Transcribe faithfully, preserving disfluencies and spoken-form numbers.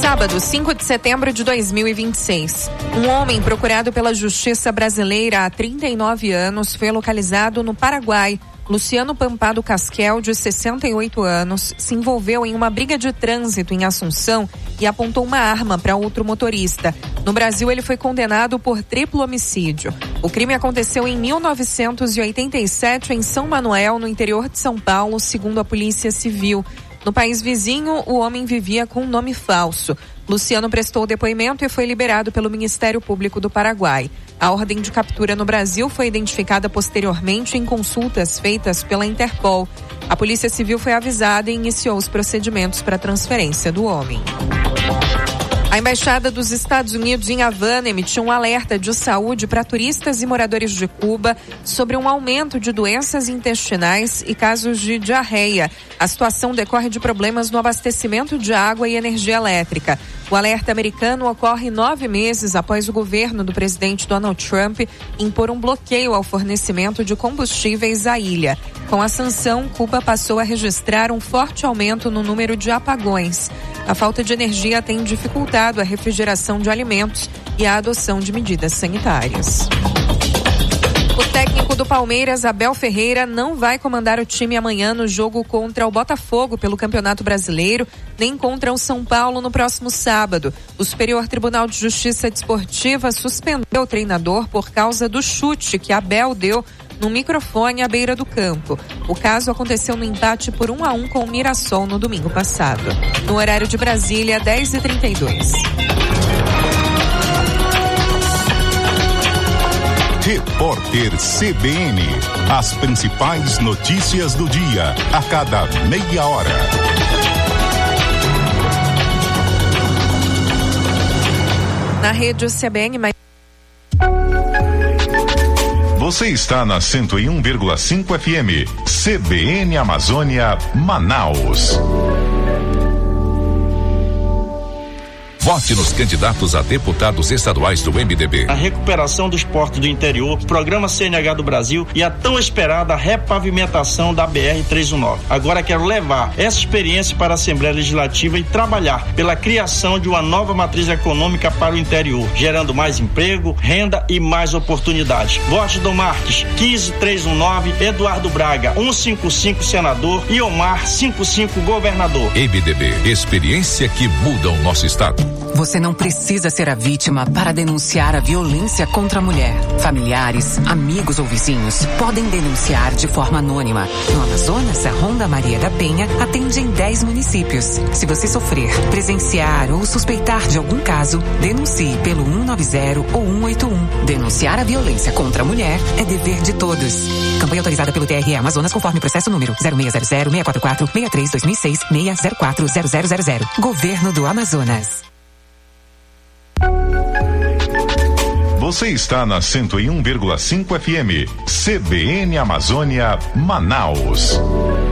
Sábado, cinco de setembro de dois mil e vinte e seis. Um homem procurado pela Justiça Brasileira há trinta e nove anos foi localizado no Paraguai. Luciano Pampado Casquel, de sessenta e oito anos, se envolveu em uma briga de trânsito em Assunção e apontou uma arma para outro motorista. No Brasil, ele foi condenado por triplo homicídio. O crime aconteceu em mil novecentos e oitenta e sete em São Manuel, no interior de São Paulo, segundo a Polícia Civil. No país vizinho, o homem vivia com um nome falso. Luciano prestou depoimento e foi liberado pelo Ministério Público do Paraguai. A ordem de captura no Brasil foi identificada posteriormente em consultas feitas pela Interpol. A Polícia Civil foi avisada e iniciou os procedimentos para a transferência do homem. A Embaixada dos Estados Unidos em Havana emitiu um alerta de saúde para turistas e moradores de Cuba sobre um aumento de doenças intestinais e casos de diarreia. A situação decorre de problemas no abastecimento de água e energia elétrica. O alerta americano ocorre nove meses após o governo do presidente Donald Trump impor um bloqueio ao fornecimento de combustíveis à ilha. Com a sanção, Cuba passou a registrar um forte aumento no número de apagões. A falta de energia tem dificultado a refrigeração de alimentos e a adoção de medidas sanitárias. O técnico do Palmeiras, Abel Ferreira, não vai comandar o time amanhã no jogo contra o Botafogo pelo Campeonato Brasileiro, nem contra o São Paulo no próximo sábado. O Superior Tribunal de Justiça Desportiva suspendeu o treinador por causa do chute que Abel deu no microfone à beira do campo. O caso aconteceu no empate por um a um com o Mirassol no domingo passado. No horário de Brasília, dez e trinta e dois. Repórter C B N. As principais notícias do dia, a cada meia hora. Na rede C B N, mais... Você está na cento e um vírgula cinco F M. C B N Amazônia, Manaus. Vote nos candidatos a deputados estaduais do M D B. A recuperação do esporte do interior, o programa C N H do Brasil e a tão esperada repavimentação da B R trezentos e dezenove. Agora quero levar essa experiência para a Assembleia Legislativa e trabalhar pela criação de uma nova matriz econômica para o interior, gerando mais emprego, renda e mais oportunidades. Vote Dom Marques, quinze trezentos e dezenove, Eduardo Braga, cento e cinquenta e cinco, senador, e Omar, cinquenta e cinco, governador. M D B, experiência que muda o nosso estado. Você não precisa ser a vítima para denunciar a violência contra a mulher. Familiares, amigos ou vizinhos podem denunciar de forma anônima. No Amazonas, a Ronda Maria da Penha atende em dez municípios. Se você sofrer, presenciar ou suspeitar de algum caso, denuncie pelo cento e noventa ou cento e oitenta e um. Denunciar a violência contra a mulher é dever de todos. Campanha autorizada pelo T R E Amazonas conforme processo número zero seis zero zero, seis quatro quatro, seis três dois mil e seis, seis zero quatro zero zero zero zero. Governo do Amazonas. Você está na cento e um vírgula cinco F M. C B N Amazônia, Manaus.